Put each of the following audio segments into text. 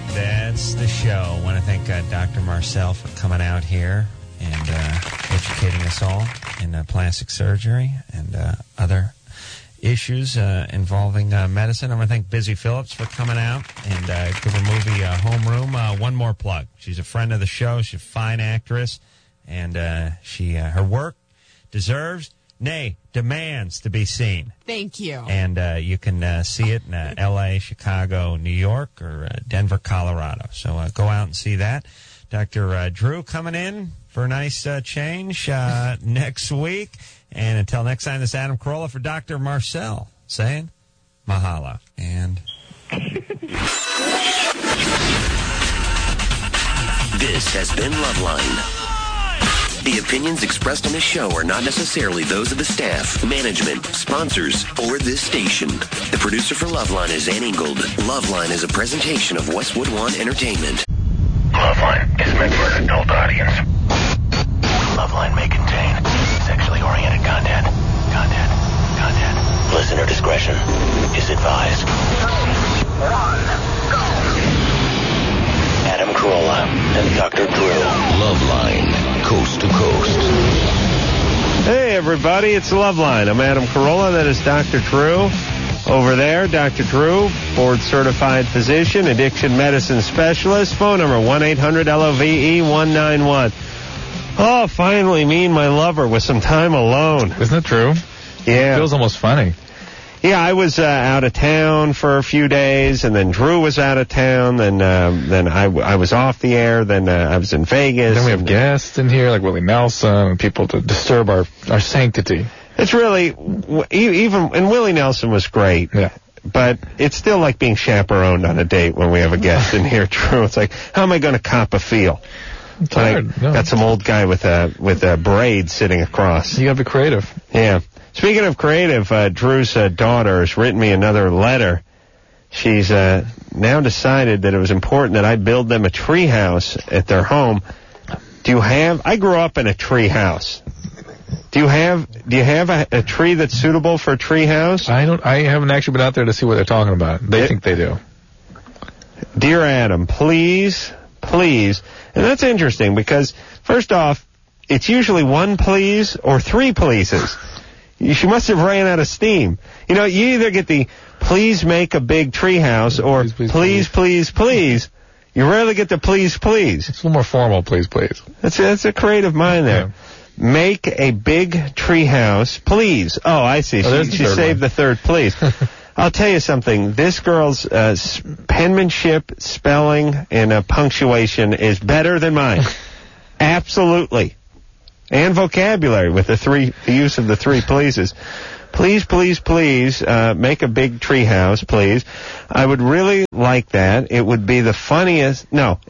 That's the show. I want to thank Dr. Marcel for coming out here and educating us all in plastic surgery and other issues involving medicine. I want to thank Busy Phillips for coming out and give her movie Homeroom one more plug. She's a friend of the show. She's a fine actress, and her work deserves, nay, demands to be seen. Thank you. And you can see it in L.A., Chicago, New York, or Denver, Colorado. So go out and see that. Dr. Drew coming in for a nice change next week. And until next time, this is Adam Carolla for Dr. Marcel saying mahalo. And this has been Loveline. The opinions expressed on this show are not necessarily those of the staff, management, sponsors, or this station. The producer for Loveline is Ann Ingold. Loveline is a presentation of Westwood One Entertainment. Loveline is meant for an adult audience. Loveline may contain sexually oriented content. Listener discretion is advised. 3, 2, 1, go! Adam Carolla and Dr. Drew. Loveline, coast to coast. Hey, everybody, it's Loveline. I'm Adam Carolla. That is Dr. Drew. Over there, Dr. Drew, board-certified physician, addiction medicine specialist. Phone number 1-800-LOVE-191. Oh, finally, me and my lover with some time alone. Isn't it true? Yeah. It feels almost funny. Yeah, I was out of town for a few days, and then Drew was out of town, then I was off the air, then I was in Vegas. Then we have guests in here, like Willie Nelson, and people to disturb our sanctity. It's really, even, and Willie Nelson was great. Yeah. But it's still like being chaperoned on a date when we have a guest in here, Drew. It's like, how am I going to cop a feel? It's hard. No. Got some old guy with a braid sitting across. You got to be creative. Yeah. Speaking of creative, Drew's daughter has written me another letter. She's now decided that it was important that I build them a tree house at their home. I grew up in a tree house. Do you have a tree that's suitable for a tree house? I haven't actually been out there to see what they're talking about. They think they do. Dear Adam, please, and that's interesting because, first off, it's usually one please or three pleases. She must have ran out of steam. You know, you either get the please make a big tree house or please. You rarely get the please. It's a little more formal, please. That's a creative mind there. Yeah. Make a big tree house, please. Oh, I see. She saved the third please. I'll tell you something. This girl's penmanship, spelling, and punctuation is better than mine. Absolutely. And vocabulary with the use of the three pleases. Please, make a big tree house, please. I would really like that. It would be the funnest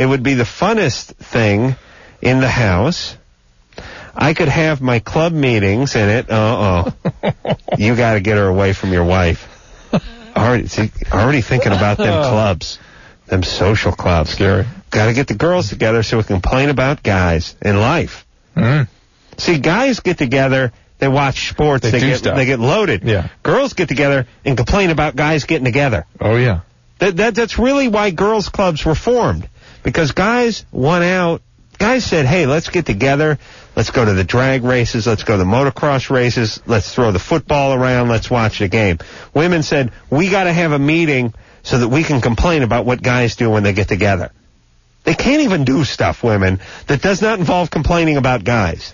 thing in the house. I could have my club meetings in it. You got to get her away from your wife. Already thinking about them clubs, them social clubs. Scary. Got to get the girls together so we can complain about guys in life. Mm. See, guys get together, they watch sports, they get loaded. Yeah. Girls get together and complain about guys getting together. Oh yeah. That's really why girls clubs were formed, because guys won out. Guys said, hey, let's get together. Let's go to the drag races. Let's go to the motocross races. Let's throw the football around. Let's watch the game. Women said, we got to have a meeting so that we can complain about what guys do when they get together. They can't even do stuff, women, that does not involve complaining about guys.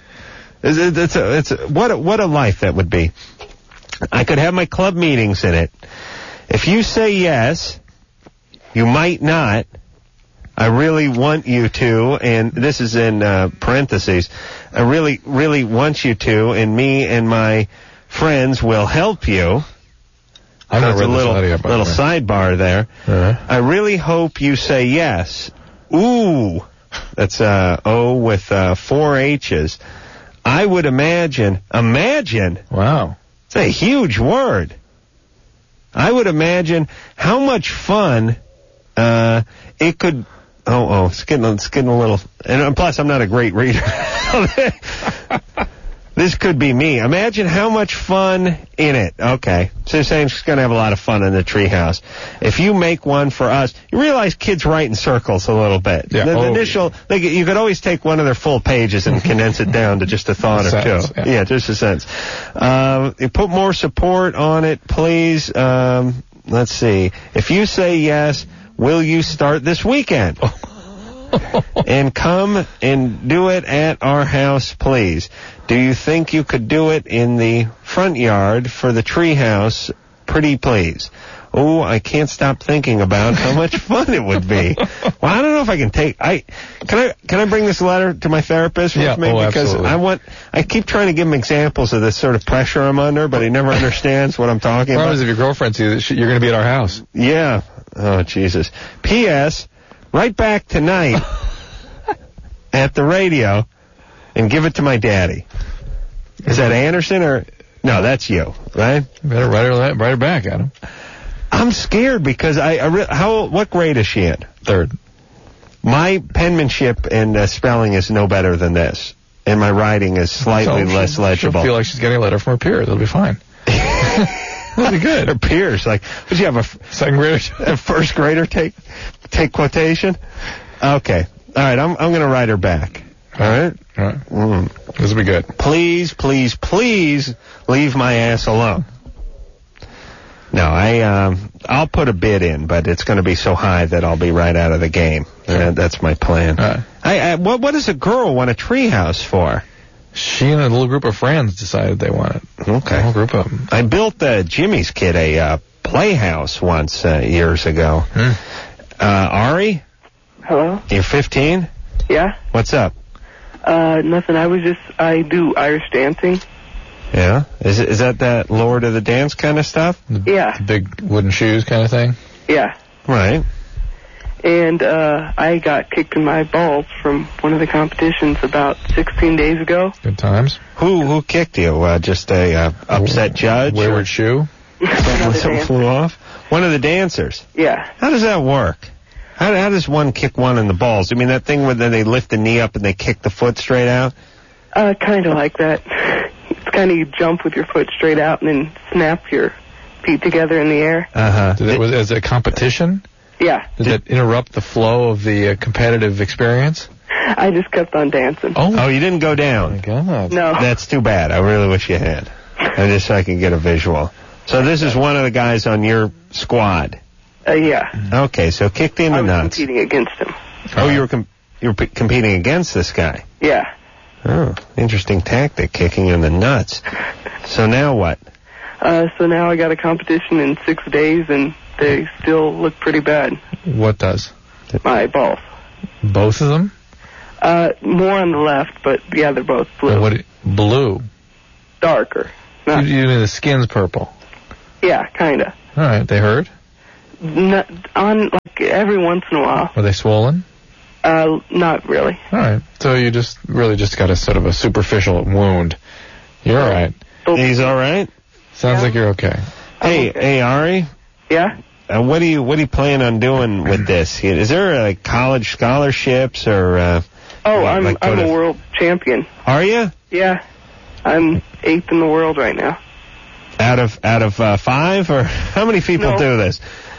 What a life that would be. I could have my club meetings in it. If you say yes, you might not. I really want you to, and this is in parentheses, I really, really want you to, and me and my friends will help you. That's a little sidebar there. Uh-huh. I really hope you say yes. Ooh, that's O with 4 H's. I would imagine. Wow. It's a huge word. I would imagine how much fun it could. It's getting a little. And plus, I'm not a great reader. This could be me. Imagine how much fun in it. Okay. So you're saying she's going to have a lot of fun in the treehouse. If you make one for us, you realize kids write in circles a little bit. Yeah. The initial, you could always take one of their full pages and condense it down to just a thought or two. Yeah, just a sentence. You put more support on it, please. Let's see. If you say yes, will you start this weekend? And come and do it at our house, please. Do you think you could do it in the front yard for the tree house? Pretty please. Oh, I can't stop thinking about how much fun it would be. Well, I don't know if I can take. Can I bring this letter to my therapist with me? Because absolutely. I keep trying to give him examples of this sort of pressure I'm under, but he never understands what I'm talking about. What if your girlfriend sees that you're going to be at our house? Yeah. Oh, Jesus. P.S. Right back tonight at the radio and give it to my daddy. Is that Anderson or... No, that's you, right? You better write her back, Adam. I'm scared because what grade is she in? 3rd. My penmanship and spelling is no better than this, and my writing is slightly less legible. She'll feel like she's getting a letter from her peers. It'll be fine. That'll be good. Her peers, like, would you have a 2nd grader, a 1st grader take quotation? Okay, all right. I'm going to write her back. All right. All right. This will be good. Please, please, please leave my ass alone. No, I'll put a bid in, but it's going to be so high that I'll be right out of the game. That's my plan. What does a girl want a treehouse for? She and a little group of friends decided they want it. Okay. A whole group of them. I built Jimmy's kid a playhouse once years ago. Ari? Hello? You're 15? Yeah? What's up? Nothing. I do Irish dancing. Yeah? Is that Lord of the Dance kind of stuff? Yeah. The big wooden shoes kind of thing? Yeah. Right. And I got kicked in my balls from one of the competitions about 16 days ago. Good times. Who kicked you? Just a upset judge? Wayward shoe? Something flew off? One of the dancers? Yeah. How does that work? How does one kick one in the balls? You mean that thing where they lift the knee up and they kick the foot straight out? Kind of like that. It's kind of you jump with your foot straight out and then snap your feet together in the air. Is it a competition? Yeah. Did that interrupt the flow of the competitive experience? I just kept on dancing. Oh, you didn't go down? Oh, my God. No. That's too bad. I really wish you had. Just so I can get a visual. So this is one of the guys on your squad? Yeah. Okay, so kicked in the nuts. I was competing against him. Oh, you were competing against this guy? Yeah. Oh, interesting tactic, kicking in the nuts. So now what? So now I got a competition in 6 days, and they still look pretty bad. What does? My balls. Both of them? More on the left, but yeah, they're both blue. Blue? Darker. You mean the skin's purple? Yeah, kinda. All right, they hurt? Every once in a while. Were they swollen? Not really. All right. So you just got a sort of a superficial wound. You're all right. He's all right? Sounds like you're okay. Hey, Ari? Yeah? What do you plan on doing with this? Is there college scholarships or... I'm a world champion. Are you? Yeah. I'm 8th in the world right now. Out of 5? Or how many people do this?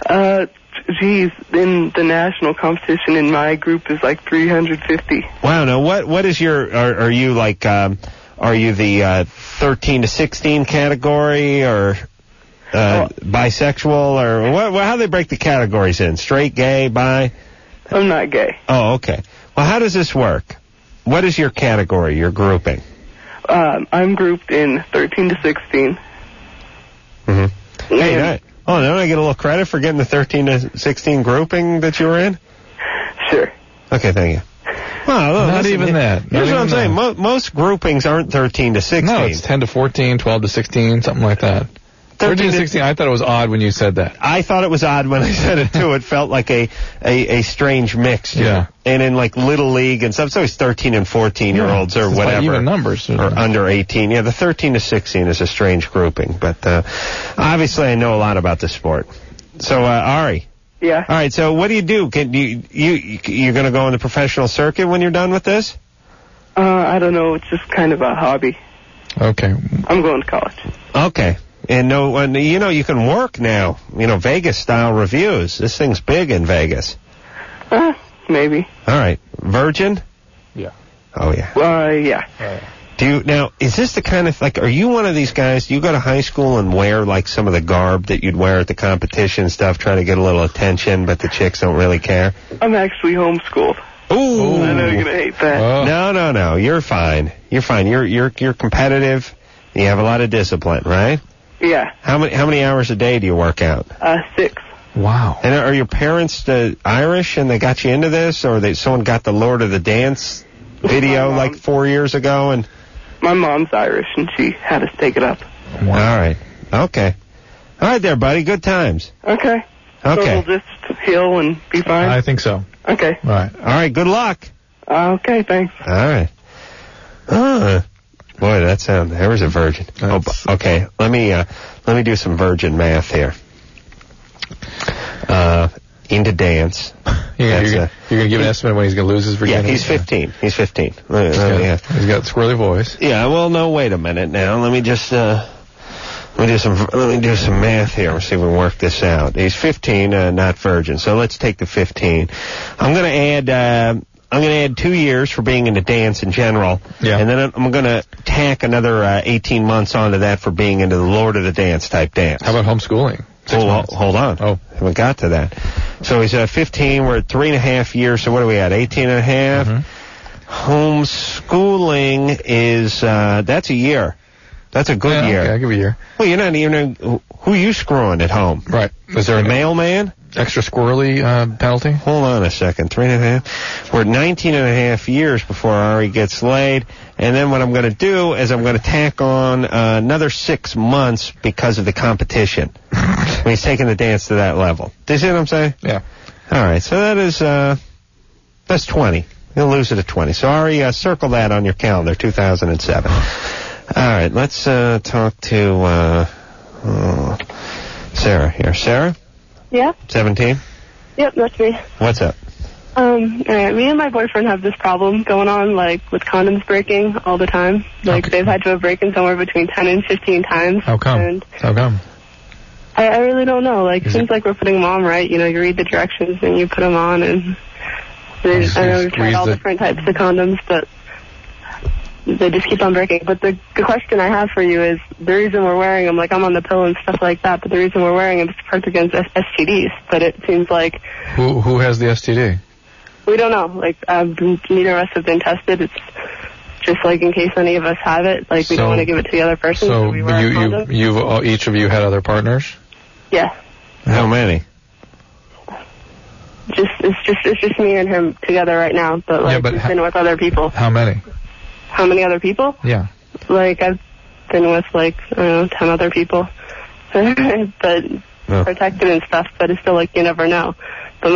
In the national competition in my group is like 350. Wow. Now, what is your? Are you like? Are you the 13 to 16 category or bisexual or what? How do they break the categories in? Straight, gay, bi? I'm not gay. Oh, okay. Well, how does this work? What is your category? Your grouping? I'm grouped in 13 to 16. Mm-hmm. Hey, don't I get a little credit for getting the 13 to 16 grouping that you were in? Sure. Okay, thank you. Well, not even that. Here's what I'm saying. Most groupings aren't 13 to 16. No, it's 10 to 14, 12 to 16, something like that. 13 to 16, I thought it was odd when you said that. I thought it was odd when I said it, too. It felt like a strange mixture. Yeah. And in, Little League and stuff, it's always 13 and 14-year-olds or whatever. Even numbers. Or under 18. Yeah, the 13 to 16 is a strange grouping. But obviously I know a lot about the sport. So, Ari. Yeah? All right, so what do? You're going to go on the professional circuit when you're done with this? I don't know. It's just kind of a hobby. Okay. I'm going to college. Okay. And you can work now. Vegas style reviews. This thing's big in Vegas. Maybe. All right. Virgin? Yeah. Oh yeah. Yeah. Is this the kind of, are you one of these guys, do you go to high school and wear, some of the garb that you'd wear at the competition stuff, trying to get a little attention, but the chicks don't really care? I'm actually homeschooled. Ooh. I know you're going to hate that. Oh. No. You're fine. You're fine. You're competitive. You have a lot of discipline, right? Yeah. How many hours a day do you work out? 6. Wow. And are your parents Irish and they got you into this, or someone got the Lord of the Dance video 4 years ago and... My mom's Irish, and she had us take it up. Wow. All right. Okay. All right there, buddy. Good times. Okay. So we'll just heal and be fine? I think so. Okay. All right. All right. Good luck. Okay, thanks. All right. Boy, there was a virgin. Okay. Let me do some virgin math here. Into dance. You're going to give an estimate when he's going to lose his virginity? Yeah, he's 15. He's 15. He's got a squirrely voice. Yeah, well, no, wait a minute now. Let me do some math here. Let's see if we can work this out. He's 15, not virgin. So let's take the 15. I'm going to add 2 years for being into dance in general. Yeah. And then I'm going to tack another 18 months onto that for being into the Lord of the Dance type dance. How about homeschooling? Hold on. Oh. Haven't got to that. So he's 15. We're at 3.5 years. So what are we at? 18 and a half? Mm-hmm. Homeschooling is, that's a year. That's a good year. Okay, I'll give a year. Well, you're not even, who are you screwing at home? Right. Is there a mailman? Extra squirrely penalty? Hold on a second. 3.5. We're at 19 and a half years before Ari gets laid. And then what I'm going to do is I'm going to tack on another 6 months because of the competition. When he's taking the dance to that level. Do you see what I'm saying? Yeah. All right. So that's 20. He'll lose it at 20. So Ari, circle that on your calendar, 2007. All right. Let's talk to Sarah here. Sarah? Yeah? 17? Yep, that's me. What's up? All right, me and my boyfriend have this problem going on, with condoms breaking all the time. They've had to have breaking somewhere between 10 and 15 times. How come? And How come? I really don't know. Seems like we're putting them on right. You read the directions and you put them on, and I know we've tried all different types of condoms, but they just keep on breaking. But the question I have for you is the reason we're wearing them, I'm on the pill and stuff like that, but the reason we're wearing them is to protect against STDs. But it seems like... Who has the STD? We don't know. Neither of us have been tested. It's just in case any of us have it. We don't want to give it to the other person, so we wear a condom. You've each of you had other partners? Yeah. How many? It's just me and him together right now, but we've been with other people. How many? How many other people? Yeah. I've been with 10 other people, but protected and stuff. But it's still you never know.